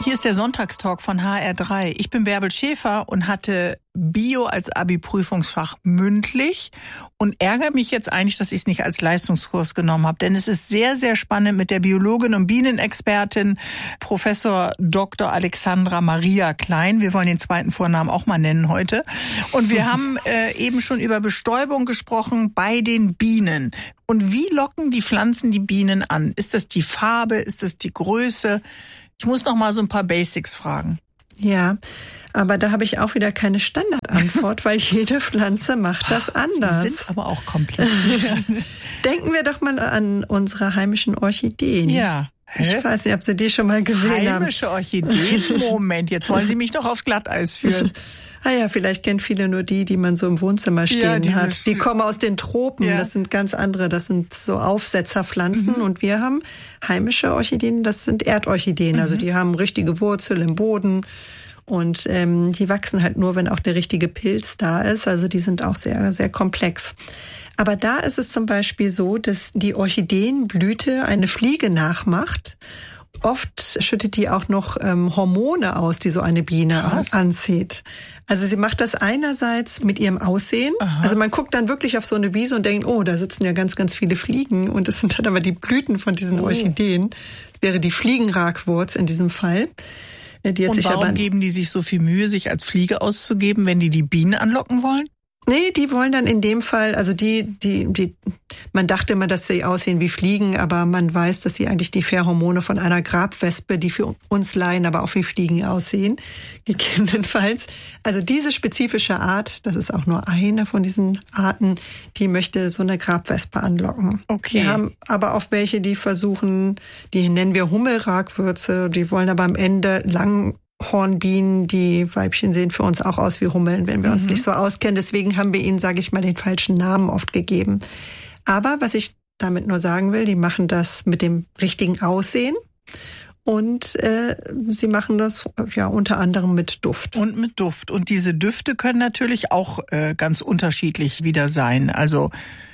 Hier ist der Sonntagstalk von HR3. Ich bin Bärbel Schäfer und hatte Bio als Abi-Prüfungsfach mündlich und ärgere mich jetzt eigentlich, dass ich es nicht als Leistungskurs genommen habe. Denn es ist sehr, sehr spannend mit der Biologin und Bienenexpertin Professor Dr. Alexandra Maria Klein. Wir wollen den zweiten Vornamen auch mal nennen heute. Und wir haben eben schon über Bestäubung gesprochen bei den Bienen. Und wie locken die Pflanzen die Bienen an? Ist das die Farbe? Ist das die Größe? Ich muss noch mal so ein paar Basics fragen. Ja, aber da habe ich auch wieder keine Standardantwort, weil jede Pflanze macht das anders. Sie sind aber auch kompliziert. Denken wir doch mal an unsere heimischen Orchideen. Ja. Ich weiß nicht, ob Sie die schon mal gesehen haben. Heimische Orchideen? Moment, jetzt wollen Sie mich doch aufs Glatteis führen. Ah ja, vielleicht kennen viele nur die man so im Wohnzimmer stehen hat. Die kommen aus den Tropen, das sind ganz andere, das sind so Aufsetzerpflanzen. Und wir haben heimische Orchideen, das sind Erdorchideen, also die haben richtige Wurzel im Boden. Und die wachsen halt nur, wenn auch der richtige Pilz da ist. Also die sind auch sehr, sehr komplex. Aber da ist es zum Beispiel so, dass die Orchideenblüte eine Fliege nachmacht. Oft schüttet die auch noch Hormone aus, die so eine Biene anzieht. Also sie macht das einerseits mit ihrem Aussehen. Aha. Also man guckt dann wirklich auf so eine Wiese und denkt, oh, da sitzen ja ganz, ganz viele Fliegen. Und das sind dann aber die Blüten von diesen Orchideen. Das wäre die Fliegenragwurz in diesem Fall. Die hat und warum geben die sich so viel Mühe, sich als Fliege auszugeben, wenn die Bienen anlocken wollen? Nee, die wollen dann in dem Fall, also man dachte immer, dass sie aussehen wie Fliegen, aber man weiß, dass sie eigentlich die Pheromone von einer Grabwespe, die für uns Laien aber auch wie Fliegen aussehen, gegebenenfalls. Also diese spezifische Art, das ist auch nur eine von diesen Arten, die möchte so eine Grabwespe anlocken. Okay. Wir haben aber auch welche, die versuchen, die nennen wir Hummelragwürze, die wollen aber am Ende Hornbienen, die Weibchen sehen für uns auch aus wie Hummeln, wenn wir uns nicht so auskennen. Deswegen haben wir ihnen, sage ich mal, den falschen Namen oft gegeben. Aber was ich damit nur sagen will, die machen das mit dem richtigen Aussehen und sie machen das ja unter anderem mit Duft. Und mit Duft. Und diese Düfte können natürlich auch ganz unterschiedlich wieder sein. Also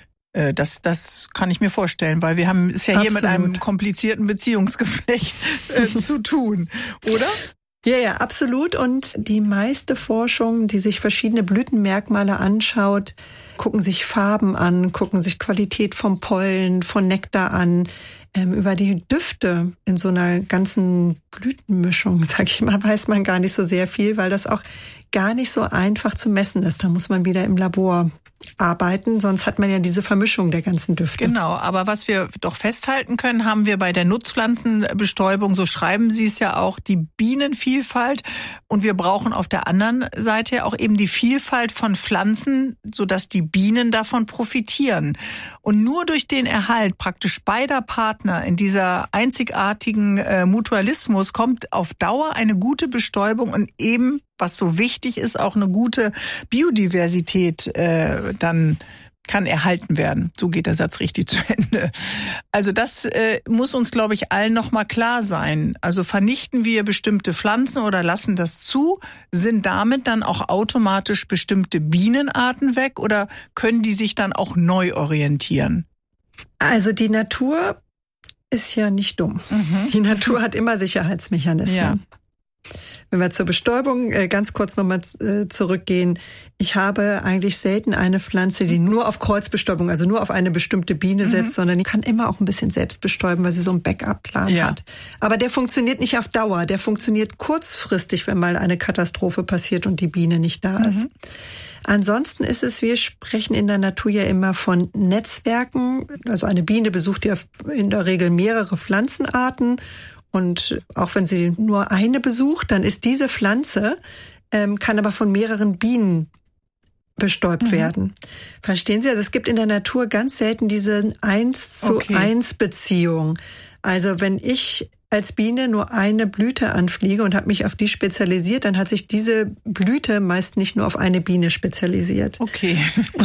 das kann ich mir vorstellen, weil wir haben es ja hier mit einem komplizierten Beziehungsgeflecht zu tun, oder? Ja, absolut. Und die meiste Forschung, die sich verschiedene Blütenmerkmale anschaut, gucken sich Farben an, gucken sich Qualität vom Pollen, von Nektar an. Über die Düfte in so einer ganzen Blütenmischung, sag ich mal, weiß man gar nicht so sehr viel, weil das auch gar nicht so einfach zu messen ist. Da muss man wieder im Labor arbeiten, sonst hat man ja diese Vermischung der ganzen Düfte. Genau, aber was wir doch festhalten können, haben wir bei der Nutzpflanzenbestäubung, so schreiben Sie es ja auch, die Bienenvielfalt und wir brauchen auf der anderen Seite auch eben die Vielfalt von Pflanzen, sodass die Bienen davon profitieren. Und nur durch den Erhalt praktisch beider Partner in dieser einzigartigen Mutualismus kommt auf Dauer eine gute Bestäubung und eben, was so wichtig ist, auch eine gute Biodiversität dann kann erhalten werden. So geht der Satz richtig zu Ende. Also das muss uns, glaube ich, allen noch mal klar sein. Also vernichten wir bestimmte Pflanzen oder lassen das zu, sind damit dann auch automatisch bestimmte Bienenarten weg oder können die sich dann auch neu orientieren? Also die Natur ist ja nicht dumm. Die Natur hat immer Sicherheitsmechanismen. Ja. Wenn wir zur Bestäubung ganz kurz nochmal zurückgehen. Ich habe eigentlich selten eine Pflanze, die nur auf Kreuzbestäubung, also nur auf eine bestimmte Biene setzt, sondern die kann immer auch ein bisschen selbst bestäuben, weil sie so einen Backup-Plan hat. Aber der funktioniert nicht auf Dauer. Der funktioniert kurzfristig, wenn mal eine Katastrophe passiert und die Biene nicht da ist. Ansonsten ist es, wir sprechen in der Natur ja immer von Netzwerken. Also eine Biene besucht ja in der Regel mehrere Pflanzenarten. Und auch wenn sie nur eine besucht, dann ist diese Pflanze, kann aber von mehreren Bienen bestäubt werden. Verstehen Sie? Also es gibt in der Natur ganz selten diese 1:1 Beziehung. Also wenn ich als Biene nur eine Blüte anfliege und habe mich auf die spezialisiert, dann hat sich diese Blüte meist nicht nur auf eine Biene spezialisiert. Okay.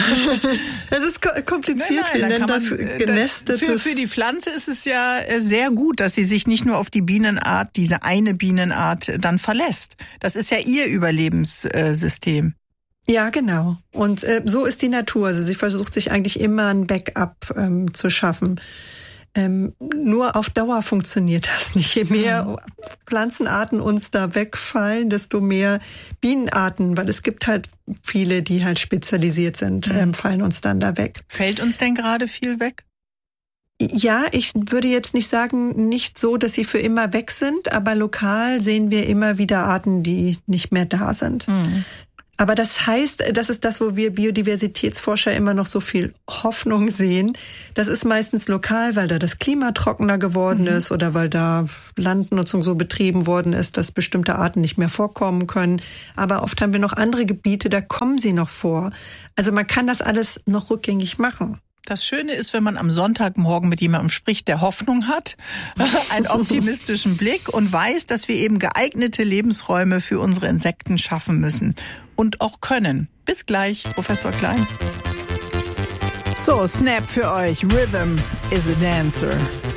Das ist kompliziert. Wir nennen das genestetes. Für die Pflanze ist es ja sehr gut, dass sie sich nicht nur auf die Bienenart, diese eine Bienenart dann verlässt. Das ist ja ihr Überlebenssystem. Ja, genau. Und so ist die Natur. Also sie versucht sich eigentlich immer ein Backup zu schaffen. Nur auf Dauer funktioniert das nicht. Je mehr Pflanzenarten uns da wegfallen, desto mehr Bienenarten, weil es gibt halt viele, die halt spezialisiert sind, fallen uns dann da weg. Fällt uns denn gerade viel weg? Ja, ich würde jetzt nicht sagen, nicht so, dass sie für immer weg sind, aber lokal sehen wir immer wieder Arten, die nicht mehr da sind. Aber das heißt, das ist das, wo wir Biodiversitätsforscher immer noch so viel Hoffnung sehen. Das ist meistens lokal, weil da das Klima trockener geworden ist oder weil da Landnutzung so betrieben worden ist, dass bestimmte Arten nicht mehr vorkommen können. Aber oft haben wir noch andere Gebiete, da kommen sie noch vor. Also man kann das alles noch rückgängig machen. Das Schöne ist, wenn man am Sonntagmorgen mit jemandem spricht, der Hoffnung hat, einen optimistischen Blick und weiß, dass wir eben geeignete Lebensräume für unsere Insekten schaffen müssen und auch können. Bis gleich, Professor Klein. So, Snap für euch. Rhythm is a dancer.